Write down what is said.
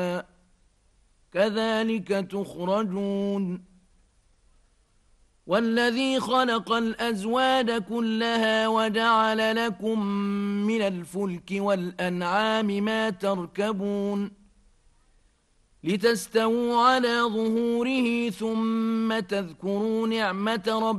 كذلك تخرجون والذي خلق الأزواج كلها وجعل لكم من الفلك والأنعام ما تركبون لتستووا على ظهوره ثم تذكروا نعمة ربكم